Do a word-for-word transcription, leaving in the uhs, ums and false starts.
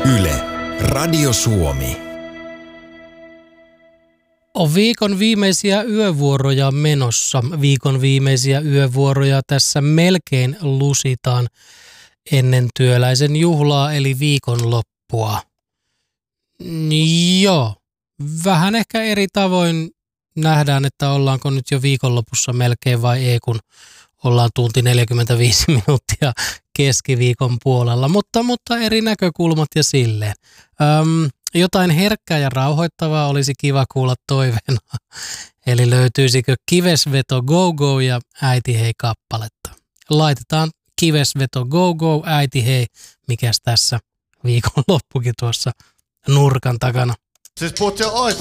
Yle, Radio Suomi. On viikon viimeisiä yövuoroja menossa. Viikon viimeisiä yövuoroja tässä melkein lusitaan ennen työläisen juhlaa eli viikonloppua. Joo, vähän ehkä eri tavoin nähdään, että ollaanko nyt jo viikonlopussa melkein vai ei, kun ollaan tunti neljäkymmentäviisi minuuttia keskiviikon puolella, mutta, mutta eri näkökulmat ja silleen. Öm, jotain herkkää ja rauhoittavaa olisi kiva kuulla toiveena. Eli löytyisikö Kivesveto Go Go ja Äiti hei kappaletta. Laitetaan Kivesveto Go Go, Äiti hei, mikäs tässä viikonloppukin tuossa nurkan takana. Siis puhut jo